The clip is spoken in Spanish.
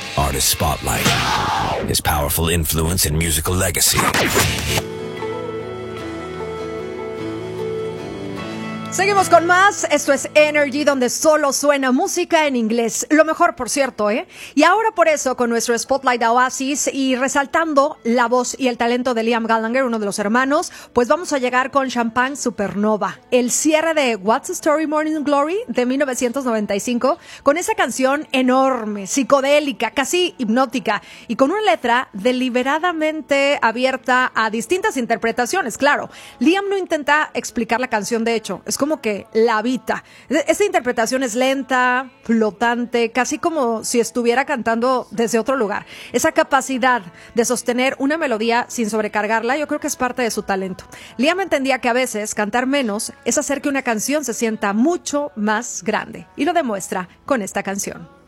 Artist Spotlight. His powerful influence and musical legacy. Seguimos con más. Esto es Energy, donde solo suena música en inglés. Lo mejor, por cierto, ¿eh? Y ahora por eso, con nuestro Spotlight de Oasis y resaltando la voz y el talento de Liam Gallagher, uno de los hermanos, pues vamos a llegar con Champagne Supernova, el cierre de What's the Story Morning Glory de 1995, con esa canción enorme, psicodélica, casi hipnótica y con una letra deliberadamente abierta a distintas interpretaciones. Claro, Liam no intenta explicar la canción, de hecho, es como que la habita. Esta interpretación es lenta, flotante, casi como si estuviera cantando desde otro lugar. Esa capacidad de sostener una melodía sin sobrecargarla, yo creo que es parte de su talento. Liam entendía que a veces cantar menos es hacer que una canción se sienta mucho más grande, y lo demuestra con esta canción.